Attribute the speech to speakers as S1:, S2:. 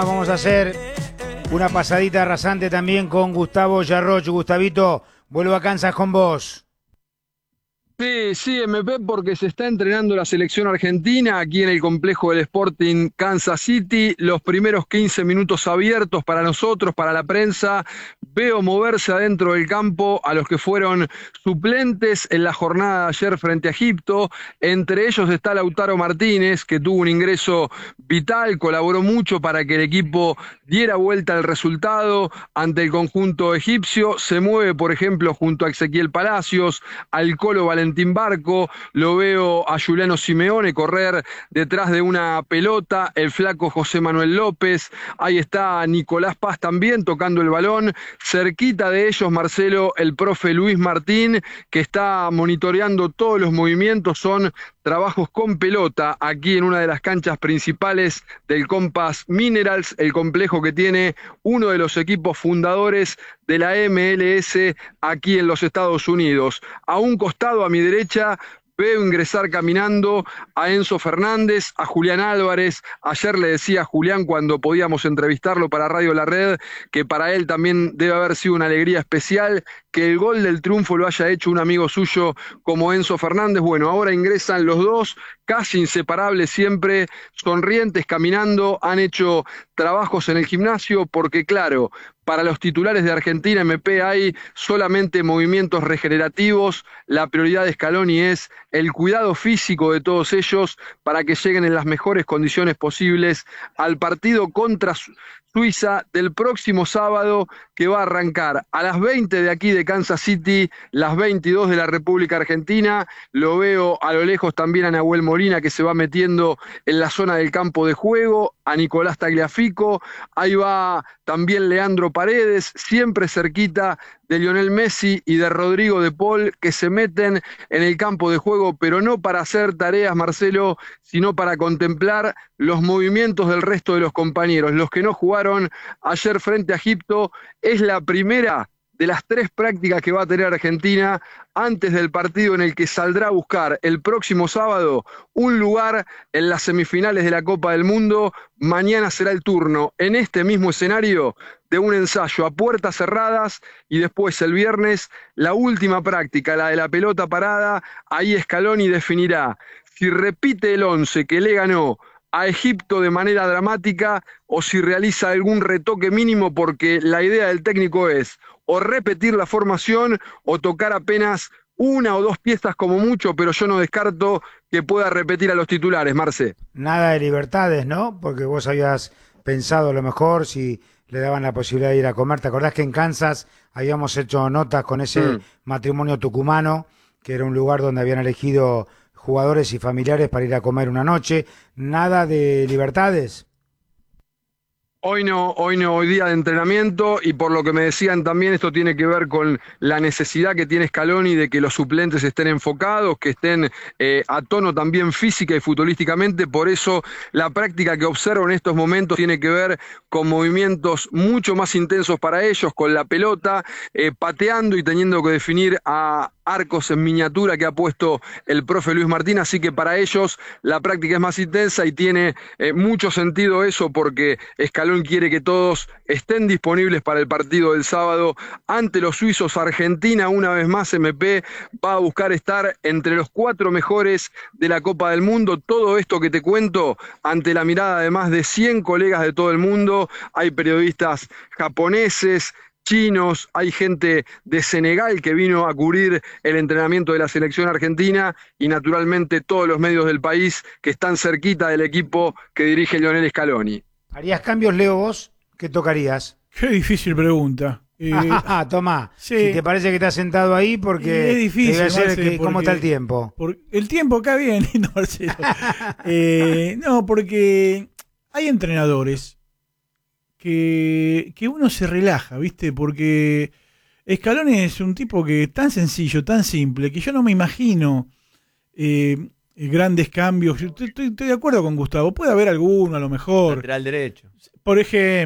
S1: Vamos a hacer una pasadita rasante también con Gustavo Yarroch. Gustavito, vuelvo a Kansas con vos.
S2: Sí, MP, porque se está entrenando la selección argentina aquí en el complejo del Sporting Kansas City. Los primeros 15 minutos abiertos para nosotros, para la prensa. Veo moverse adentro del campo a los que fueron suplentes en la jornada de ayer frente a Egipto. Entre ellos está Lautaro Martínez, que tuvo un ingreso vital, colaboró mucho para que el equipo diera vuelta al resultado ante el conjunto egipcio. Se mueve, por ejemplo, junto a Ezequiel Palacios, al Colo Valentín Barco, lo veo a Juliano Simeone correr detrás de una pelota, el flaco José Manuel López, ahí está Nicolás Paz también tocando el balón, cerquita de ellos, Marcelo, el profe Luis Martín, que está monitoreando todos los movimientos. Son trabajos con pelota aquí en una de las canchas principales del Compass Minerals, el complejo que tiene uno de los equipos fundadores de la MLS aquí en los Estados Unidos. A un costado, a mi derecha, veo ingresar caminando a Enzo Fernández, a Julián Álvarez. Ayer le decía a Julián, cuando podíamos entrevistarlo para Radio La Red, que para él también debe haber sido una alegría especial que el gol del triunfo lo haya hecho un amigo suyo como Enzo Fernández. Bueno, ahora ingresan los dos, casi inseparables siempre, sonrientes, caminando. Han hecho trabajos en el gimnasio porque, claro, para los titulares de Argentina, MP, hay solamente movimientos regenerativos. La prioridad de Scaloni es el cuidado físico de todos ellos para que lleguen en las mejores condiciones posibles al partido contra Suiza del próximo sábado, que va a arrancar a las 20 de aquí de Kansas City, las 22 de la República Argentina. Lo veo a lo lejos también a Nahuel Molina, que se va metiendo en la zona del campo de juego, a Nicolás Tagliafico, ahí va también Leandro Paredes, siempre cerquita de Lionel Messi y de Rodrigo de Paul, que se meten en el campo de juego, pero no para hacer tareas, Marcelo, sino para contemplar los movimientos del resto de los compañeros. Los que no jugaron ayer frente a Egipto, es la primera de las 3 prácticas que va a tener Argentina antes del partido en el que saldrá a buscar el próximo sábado un lugar en las semifinales de la Copa del Mundo. Mañana será el turno en este mismo escenario de un ensayo a puertas cerradas, y después el viernes la última práctica, la de la pelota parada. Ahí Scaloni definirá si repite el 11 que le ganó a Egipto de manera dramática o si realiza algún retoque mínimo, porque la idea del técnico es o repetir la formación o tocar apenas una o dos piezas como mucho, pero yo no descarto que pueda repetir a los titulares, Marce.
S1: Nada de libertades, ¿no? Porque vos habías pensado a lo mejor si le daban la posibilidad de ir a comer. ¿Te acordás que en Kansas habíamos hecho notas con ese matrimonio tucumano, que era un lugar donde habían elegido jugadores y familiares para ir a comer una noche? Nada de libertades.
S2: Hoy no, hoy día de entrenamiento, y por lo que me decían también, esto tiene que ver con la necesidad que tiene Scaloni de que los suplentes estén enfocados, que estén a tono también física y futbolísticamente. Por eso la práctica que observo en estos momentos tiene que ver con movimientos mucho más intensos para ellos, con la pelota, pateando y teniendo que definir a arcos en miniatura que ha puesto el profe Luis Martín. Así que para ellos la práctica es más intensa y tiene mucho sentido eso, porque Scaloni quiere que todos estén disponibles para el partido del sábado ante los suizos. Argentina, una vez más, MP, va a buscar estar entre los 4 mejores de la Copa del Mundo. Todo esto que te cuento ante la mirada de más de 100 colegas de todo el mundo. Hay periodistas japoneses, chinos, hay gente de Senegal que vino a cubrir el entrenamiento de la selección argentina, y naturalmente todos los medios del país que están cerquita del equipo que dirige Lionel Scaloni.
S1: ¿Harías cambios, Leo, vos? ¿Qué tocarías?
S3: Qué difícil pregunta.
S1: Tomá,
S3: sí.
S1: Si te parece que estás sentado ahí, porque
S3: es difícil,
S1: debe ser
S3: Marce,
S1: ¿cómo está el tiempo?
S3: El tiempo acá bien, no, Marcelo. No, porque hay entrenadores que uno se relaja, ¿viste? Porque Scaloni es un tipo que es tan sencillo, tan simple, que yo no me imagino grandes cambios. Estoy de acuerdo con Gustavo. Puede haber alguno, a lo mejor.
S4: Lateral derecho.
S3: Por ejemplo.